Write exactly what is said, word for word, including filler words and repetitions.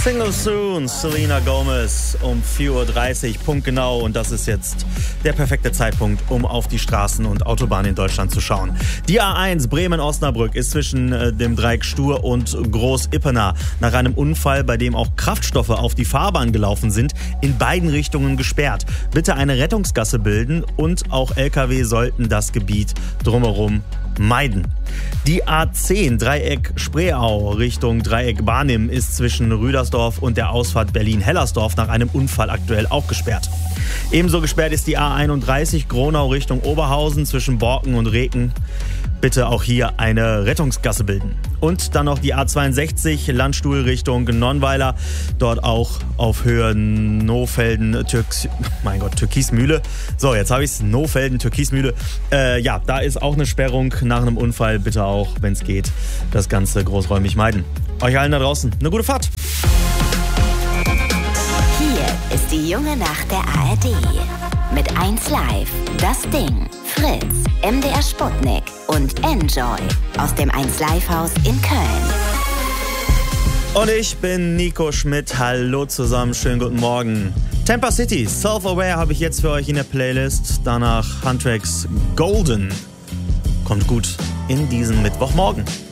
Single Soon, Selena Gomez um vier Uhr dreißig, punktgenau. Und das ist jetzt der perfekte Zeitpunkt, um auf die Straßen und Autobahnen in Deutschland zu schauen. Die A eins Bremen-Osnabrück ist zwischen äh, dem Dreieck Stur und Groß-Ippener nach einem Unfall, bei dem auch Kraftstoffe auf die Fahrbahn gelaufen sind, in beiden Richtungen gesperrt. Bitte eine Rettungsgasse bilden und auch L K W sollten das Gebiet drumherum meiden. Die A zehn Dreieck Spreeau Richtung Dreieck Barnim ist zwischen Rüdersdorf und der Ausfahrt Berlin-Hellersdorf nach einem Unfall aktuell auch gesperrt. Ebenso gesperrt ist die A einunddreißig Gronau Richtung Oberhausen zwischen Borken und Reken. Bitte auch hier eine Rettungsgasse bilden. Und dann noch die A zweiundsechzig Landstuhl Richtung Nonnweiler. Dort auch auf Höhe Nohfelden, Türks, mein Gott, Türkismühle. So, jetzt habe ich es. Nohfelden, Türkismühle. Äh, ja, da ist auch eine Sperrung nach einem Unfall. Bitte auch, wenn es geht, das Ganze großräumig meiden. Euch allen da draußen eine gute Fahrt. Hier ist die junge Nacht der A R D. Mit eins Live, das Ding, Fritz, M D R Sputnik und Enjoy aus dem eins Live Haus in Köln. Und ich bin Nico Schmidt. Hallo zusammen, schönen guten Morgen. Tampa City, Self-Aware habe ich jetzt für euch in der Playlist. Danach Huntrix Golden. Kommt gut in diesen Mittwochmorgen.